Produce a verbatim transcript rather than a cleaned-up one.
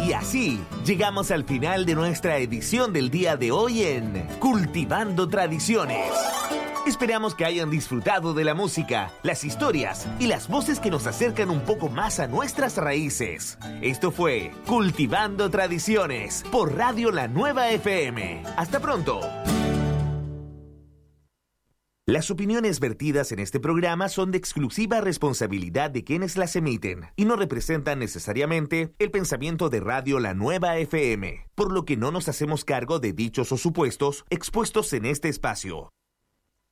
Y así, llegamos al final de nuestra edición del día de hoy en Cultivando Tradiciones. Esperamos que hayan disfrutado de la música, las historias y las voces que nos acercan un poco más a nuestras raíces. Esto fue Cultivando Tradiciones por Radio La Nueva F M. Hasta pronto. Las opiniones vertidas en este programa son de exclusiva responsabilidad de quienes las emiten y no representan necesariamente el pensamiento de Radio La Nueva F M, por lo que no nos hacemos cargo de dichos o supuestos expuestos en este espacio.